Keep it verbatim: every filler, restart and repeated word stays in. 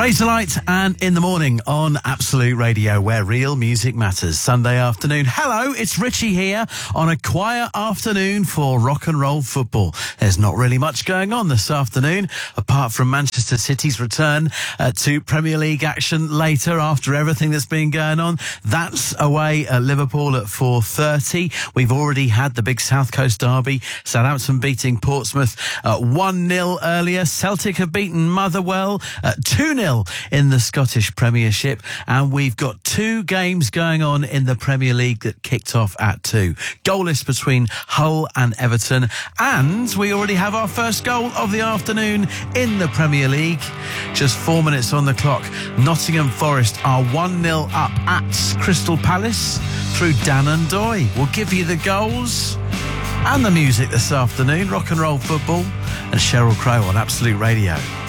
Razorlight and In the Morning on Absolute Radio, where real music matters. Sunday afternoon. Hello, it's Richie here on a quiet afternoon for rock and roll football. There's not really much going on this afternoon, apart from Manchester City's return uh, to Premier League action later after everything that's been going on. That's away at Liverpool at four thirty. We've already had the big South Coast derby. Southampton beating Portsmouth uh, one nil earlier. Celtic have beaten Motherwell uh, two nil in the Scottish Premiership, and we've got two games going on in the Premier League that kicked off at two. Goalless between Hull and Everton, and we already have our first goal of the afternoon in the Premier League. Just four minutes on the clock. Nottingham Forest are one nil up at Crystal Palace through Dan and Doy. We'll give you the goals and the music this afternoon. Rock and roll football and Sheryl Crow on Absolute Radio.